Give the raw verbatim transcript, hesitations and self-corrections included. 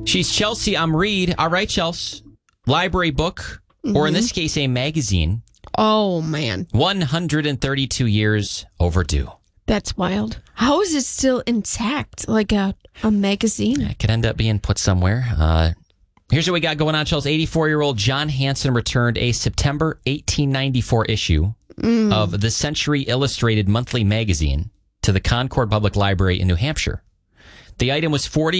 She's Chelsea. I'm Reed. All right, Chelsea. Library book, mm-hmm. or in this case, a magazine. Oh, man. one hundred thirty-two years overdue. That's wild. How is it still intact, like a, a magazine? It could end up being put somewhere. Uh, here's what we got going on, Chelsea. eighty-four-year-old John Hanson returned a September eighteen ninety-four issue mm. of the Century Illustrated Monthly Magazine to the Concord Public Library in New Hampshire. The item was forty